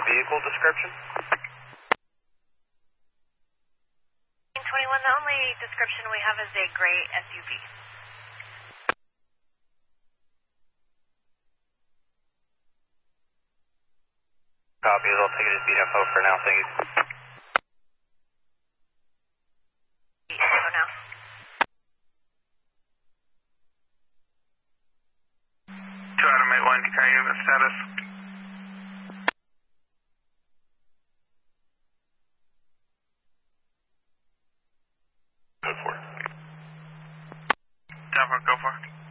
vehicle description? 21, the only description we have is a gray SUV. Copy, I'll take it as beat info for now, thank you. Info now. Two Adam 81, can I give a status? Go for it. Go for it.